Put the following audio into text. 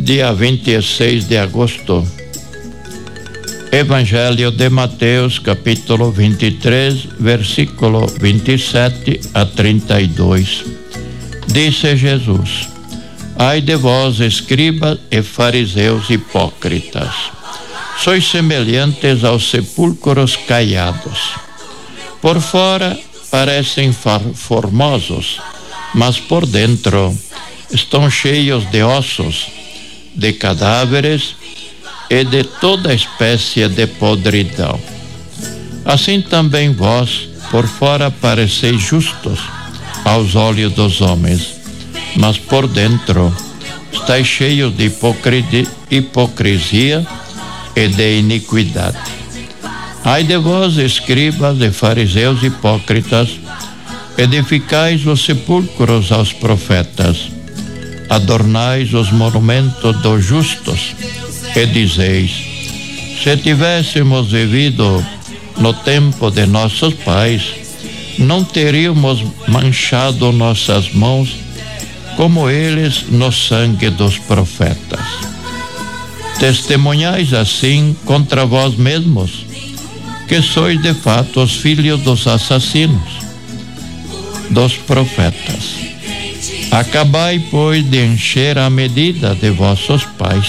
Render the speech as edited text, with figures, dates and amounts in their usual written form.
dia 26 de agosto. Evangelho de Mateus, capítulo 23, versículo 27 a 32. Disse Jesus: Ai de vós, escribas e fariseus hipócritas, sois semelhantes aos sepulcros caiados. Por fora parecem formosos, mas por dentro estão cheios de ossos, de cadáveres e de toda espécie de podridão. Assim também vós, por fora, pareceis justos aos olhos dos homens, mas por dentro estáis cheios de hipocrisia e de iniquidade. Ai de vós, escribas e fariseus hipócritas, edificais os sepulcros aos profetas, adornais os monumentos dos justos, e dizeis: se tivéssemos vivido no tempo de nossos pais, não teríamos manchado nossas mãos como eles no sangue dos profetas. Testemunhais assim contra vós mesmos, que sois de fato os filhos dos assassinos, dos profetas. Acabai, pois, de encher a medida de vossos pais,